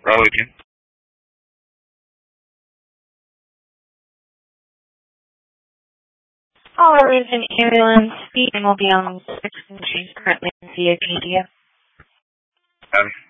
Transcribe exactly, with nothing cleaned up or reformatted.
Bravo eighteen. All Arlington ambulance speeding will be on six and she's currently in Viacadia. Um,